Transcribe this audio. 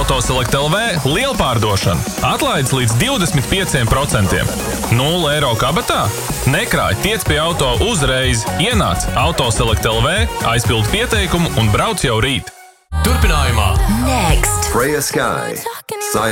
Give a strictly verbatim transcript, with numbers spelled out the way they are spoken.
Autoselect L V liela pārdošana. Atlaides līdz divdesmit pieci procenti. nulle eiro kabatā? Nekrāj, tiec pie auto uzreiz. Ienāc Autoselect L V, aizpildi pieteikumu un brauc jau rīt. Turpinājumā Next. Freya Sky.